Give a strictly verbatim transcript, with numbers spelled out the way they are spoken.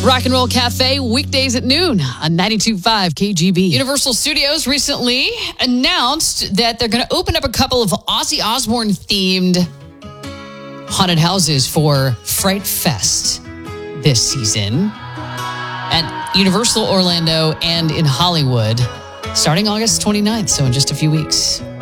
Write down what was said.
Rock and Roll Cafe, weekdays at noon on ninety-two point five K G B. Universal Studios recently announced that they're going to open up a couple of Ozzy Osbourne-themed haunted houses for Fright Fest this season at Universal Orlando and in Hollywood starting August twenty-ninth, so in just a few weeks.